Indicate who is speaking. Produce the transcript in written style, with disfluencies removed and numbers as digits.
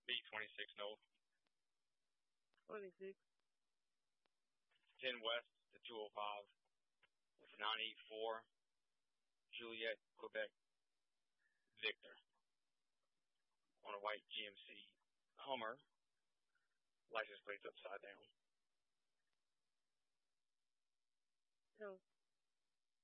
Speaker 1: B26 North,
Speaker 2: 26.
Speaker 1: 10 West to 205, 94 Juliet, Quebec, Victor, on a white GMC Hummer, license plates upside down.
Speaker 2: No.